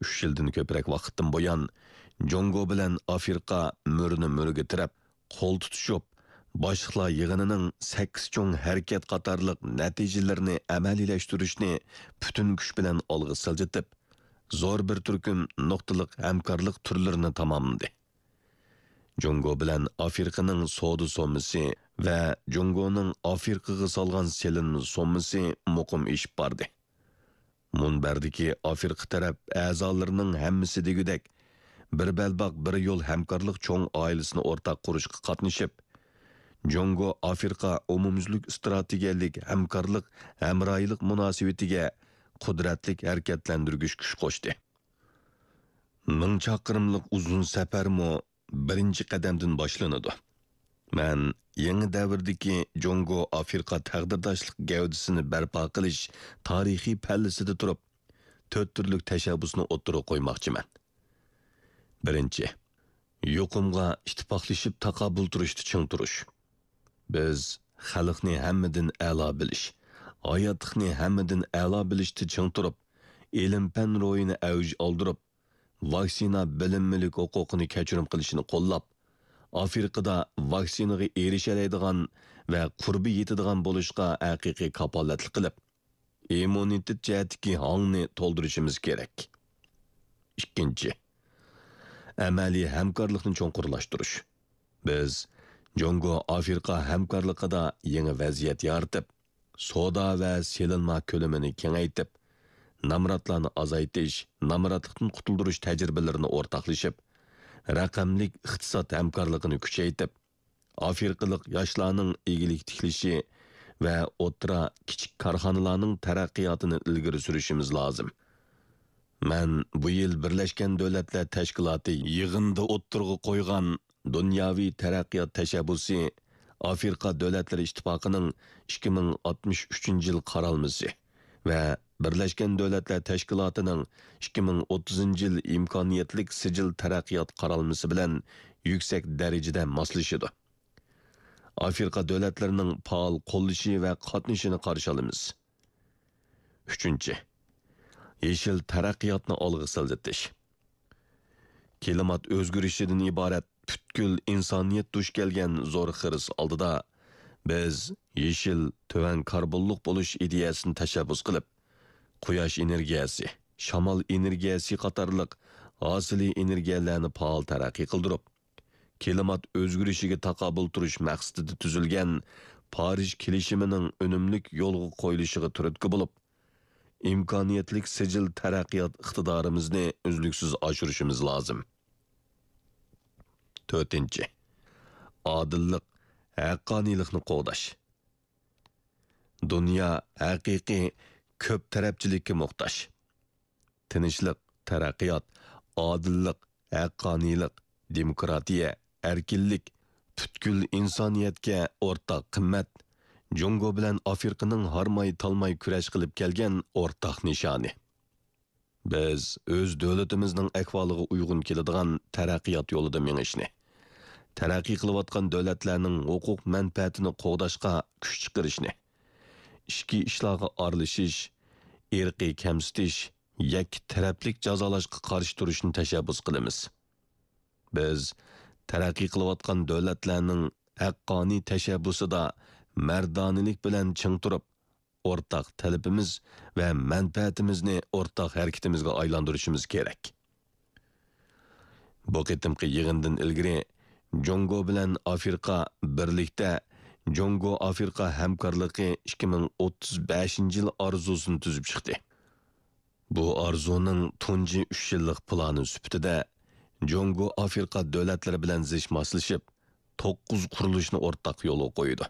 3 yildan ko'proq vaqtdan buyon Jongo bilan Afrika mürni tirab, qo'l tutishib, boshliqlar yig'inining 8 cho'ng harakat qatorliq natijalarini amaliyalashtirishni butun kuch bilan olg'a siljitib, zo'r bir turkum nuqtaliq hamkorlik turlarini tamomladi. Jongo bilan Afrikaning savdo sommasi va Jongoning Afrikaga solgan selinma sommasi muqim ishib bordi. Munbardagi Afrika taraf a'zolarining hammasi degudek bir balbaq bir yo'l hamkorlik cho'ng oilasini o'rtaq qurishga qatnashib, Jongo Afrika umumyuzlik strategiyalik hamkorlik hamroylik munosabatiga qudratlik harakatlantirgich kuch qo'shdi. 1000 chaqirimlik uzun safarmo birinchi qadamdan boshlanadi. Men yangi davrdagi Jongo Afrika taqdirdoshlik gavdasini barpo qilish tarixiy pallasida turib, 4 turlik tashabbusni o'ttirib qo'ymoqchiman. Birinchi, yuqumga ittifoqlashib taqobil turishni ching turish. Biz xalqni hammadan a'lo bilish, hayotlikni hammadan a'lo bilishni ching turib, ilm-fan ro'yini avj oldirib, vaksina bilimlilik huquqini kechirim qilishini qo'llab, Afrikada vaksinaga erishalaydigan va qurbi yetadigan bo'lishga haqiqiy kapolatlik qilib, immunitet jihatdagi hongni to'ldirishimiz kerak. Ikkinchi, amaliy hamkorlikni cho'nqurlashtirish. Biz Jongo Afrika hamkorligida yangi vaziyat yaratib, savdo va selinma ko'lamini kengaytib, namratlarni azaytish, namratlikdan qutuldirish tajribalarini o'rtoqlashib, raqamlik iqtisod hamkorligini kuchaytib, Afrikalik yoshlarning egilik tiklashi va o'tira kichik korxonalarning taraqqiyotini ilgari surishimiz lozim. Men bu yil Birlashgan Davlatlar Tashkiloti yig'inda o'ttirg'i qo'ygan dunyoviy taraqqiyot tashabbusi Afrika Davlatlar Ittifoqining 2063-yil qaralmasi va Birlashgan Davlatlar Tashkilotining 2030-yil imkoniyatlik sijil taraqqiyot qaralmasi bilan yuksak darajada moslashadi. Afrika davlatlarining faol qo'llashi va qatnashini qarshi olamiz. 3. Yeşil taraqqiyotni olg'a siljitish. Klimat o'zgarishidan iborat butkul insoniyat duch kelgan zo'r xiris oldida biz yeşil tuvan karbonliq bo'lish ideyasini tashabbus qilib, quyosh energiyasi, shamol energiyasi qatorliq hosili energiyalarni faol taraqqiy qildirib, klimat o'zgarishiga taqobil turish maqsadida tuzilgan Parij kelishimining unumlik yo'lga qo'yilishiga turtki bo'lib, imkoniyatlik sijil taraqqiyot iqtidorimizni uzluksiz oshirishimiz lozim. 4. Odillik, haqqoniylikni qo'g'dash. Dunyo haqiqiy ko'p tarafchilikka muhtoj. Tinchlik, taraqqiyot, odillik, haqqoniylik, demokratiya, erkinlik butkul insoniyatga o'rtaq qimmat. Jongo bilan Afrikaning harmay talmay kurash qilib kelgan o'rtaq nishoni. Biz o'z davlatimizning ahvoliga uyg'un keladigan taraqqiyot yo'lida mengishni, taraqqiy qilayotgan davlatlarning huquq manfaatini qo'g'dashga kuch chiqarishni, ichki ishlarga aralashish, irqiy kamsitish, yakki taraflik jazolashga qarshi turishni tashabbus qilamiz. Biz taraqqiy qilayotgan davlatlarning haqqoniy tashabbusida mardonilik bilan ching turib, o'rtaq talabimiz va manfaatimizni o'rtaq harakatimizga aylantirishimiz kerak. Bu qitimqi yig'indan ilgari Jongo bilan Afrika birlikda Jongo Afrika hamkorligi 2035-yil orzusini tuzib chiqdi. Bu orzuning tunji 3 yillik plani sifatida Jongo Afrika davlatlari bilan zish moslashib, 9 qurilishni o'rtaq yo'lga qo'ydi.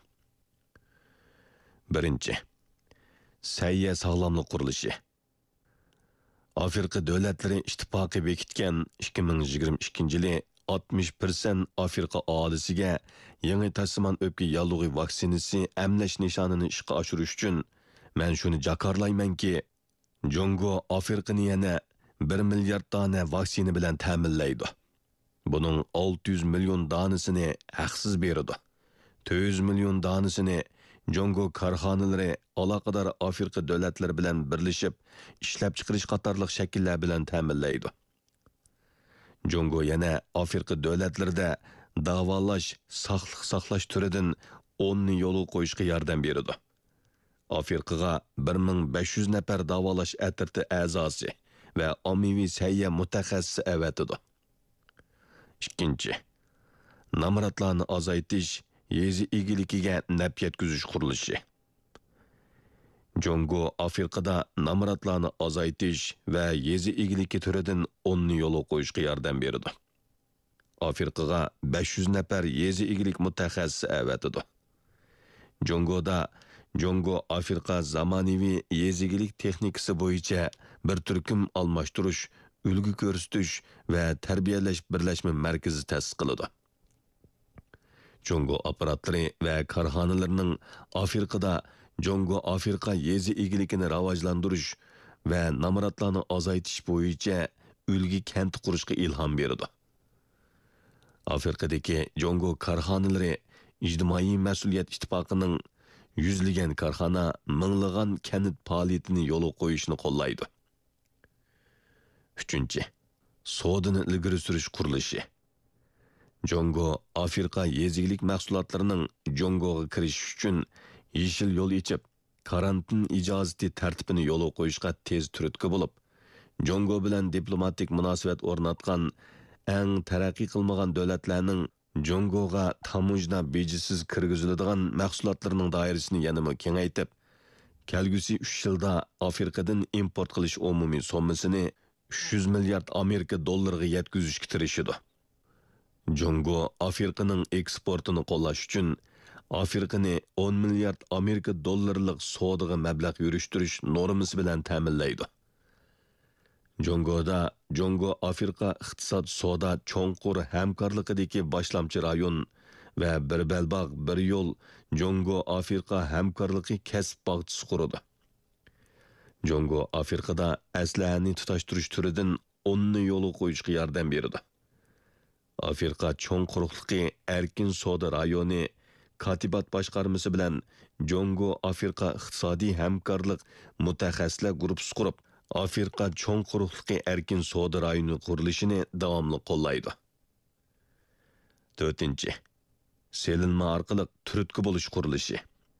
1. Sayya sog'lomlik qurilishi. Afrika davlatlari ittifoqi bekitgan 2022-yili 60% Afrika aholisiga yangi tasman o'pka yallig'i vaksinasi emlash nishonini ishga oshirish uchun men shuni jakarlaymanki, Jongo Afrikani yana 1 milliard dona vaksina bilan ta'minlaydi. Buning 600 million donasini haqsiz beradi. 400 million donasini Jongo korxonalari aloqador Afrika davlatlari bilan birlashib, ishlab chiqarish qatorliq shakllar bilan ta'minlaydi. Jongo yana Afrika davlatlarida davolash, saqliq saqlash turidan 10 yo'l qo'yishga yordam beradi. Afrikaga 1500 nafar davolash atirti a'zosi va ommaviy sayya mutaxassis avatidi. Ikkinchi, namoratlarni azaytish, yezi egiligiga naf yetkazish qurilishi. Jongo Afrikada namoratlarni azaytish va yezi egiligi turidan 10 yo'l qo'yishga yordam beradi. Afrikaga 500 nafar yezi egilik mutaxassis avatidi. Jongo Afrika zamonaviy yezigilik texnikasi bo'yicha bir turkum almashtirish, ulgu ko'rsatish va tarbiyalash birlashma markazi ta'sis qiladi. Jongo apparatlari va korxonalarining Afrikada Jongo Afrika yezi egiligini rivojlantirish va namoratlarni azaytish bo'yicha ulgu kent qurishga ilhom beradi. Afrikadagi Jongo korxonalari ijtimoiy mas'uliyat ittifoqining yüzligen korxona minglagan kanit faoliyatini yo'l qo'yishni qo'llaydi. Uchinchi, sodini ilgari surish qurilishi. Jongo Afrika yezigilik mahsulotlarining Jongoga kirish uchun yeshil yo'l ichib, karantin ijozati tartibini yo'l qo'yishga tez turtki bo'lib, Jongo bilan diplomatik munosabat o'rnatgan eng taraqqiy qilmagan davlatlarning Jongoga tamujna bejisiz kirgiziladigan mahsulotlarning doirasini yanada kengaytib, kelgusi 3 yilda Afrikadan import qilish umumiy sommasini 300 milliard Amerika dollariga yetkazishga tirishadi. Jongo Afrikaning eksportini qo'llash uchun Afrikani 10 milliard Amerika dollarlik savdoga mablag' yurishtirish normasi bilan ta'minlaydi. Jongo Afrika iqtisod savdo cho'nqur hamkorligidagi boshlamchi rayon va bir belbog' bir yo'l Jongo Afrika hamkorligi kasb bog'chisi quradi. Jongo Afrikada aslahani tutashtirish turidan 10 yo'l qo'yishga yordam beradi. Afrika cho'nquruqligi erkin savdo rayoni katibat boshqarmasi bilan Jongo Afrika iqtisodiy hamkorlik mutaxassislar guruhi qurib, Afrika cho'nquruqligi erkin savdo rayoni qurilishini davomli qo'llaydi. 4. Selinma orqali turtki bo'lish qurilishi.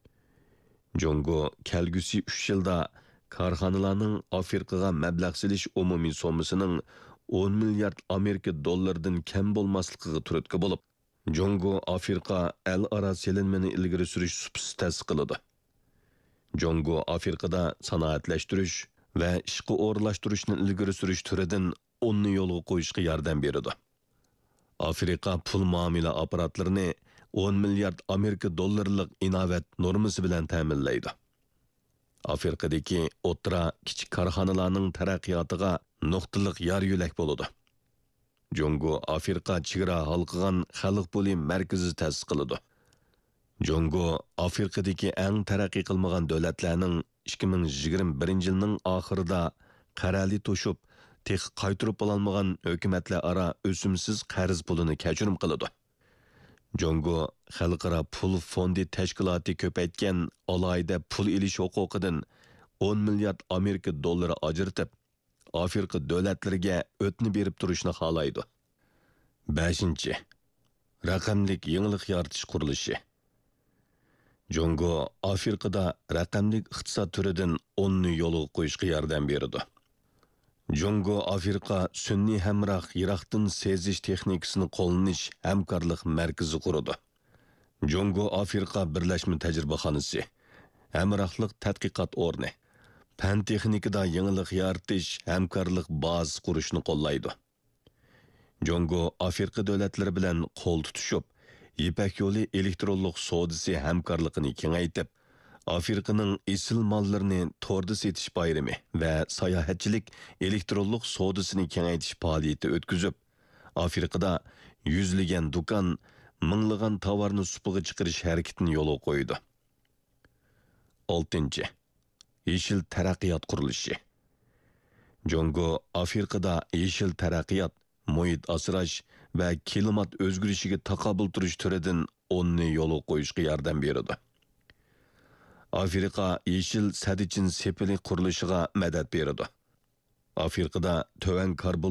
Jongo kelgusi 3 yilda korxonalarning Afrikaga mablag' silish umumiy sommasining 10 milliard Amerika dollaridan kam bo'lmasligiga turtki bo'lib, Jongo Afrika al-aro selinmani ilgari surish supsi ta'sis qiladi. Jongo Afrikada sanoatlashtirish va ishqi o'rlashtirishni ilgari surish turidan 10 yo'lga qo'yishga yordam beradi. Afrika pul muomala apparatlarini 10 milliard Amerika dollarlik inovat normasi bilan ta'minlaydi. Afrikadagi o'tira kichik korxonalarning taraqqiyotiga nuqtaliq yor yo'lak bo'ladi. Jongo Afrika chegara halqigan xalq puli markazi ta'sis qiladi. Jongo Afrikadagi eng taraqqiy qilmagan davlatlarning 2021 yilning oxirida qarali to'shib, tex qaytirib ololmagan hukumatlar aro o'simsiz qarz pulini kechirim qiladi. Jongo xalqaro pul fondi tashkiloti ko'paytgan alohida pul ilish huquqidan 10 milliard Amerika dollari ajratib, Afrika davlatlariga o'tni berib turishni xohlaydi. 5. Raqamlik yangilik yaratish qurilishi. Jongo Afrikada raqamlik iqtisod turidan 10 yo'l qo'yishga yordam beradi. Jongo Afrika sunniy hamroh Iroqdan sezish texnikasini qo'llanish hamkorlik markazi quradi. Jongo Afrika birlashma tajribaxonasi, hamrohlik tadqiqot o'rni, fan texnikada yangilik yaratish hamkorlik bazasi qurishni qo'llaydi. Jongo Afrika davlatlari bilan qo'l tutishib, Ipak yo'li elektronlik savdosi hamkorligini kengaytib, Afrikaning esil mollarini to'rda setish bayrami va sayohatchilik elektronlik savdosini kengaytish faoliyati o'tkazib, Afrikada yuzlagan do'kon, minglagan tovarni supuga chiqarish harakatini yo'l qo'ydi. 6. Yeshil taraqqiyot qurilishi. Jongo Afrikada yeshil taraqqiyot, muhit asrash va klimat o'zgarishiga taqobil turish turidan 10 yo'l qo'yishga yordam beradi. Afrika yeşil sadichin sepili qurilishiga madad beradi. Afrikada töven karbon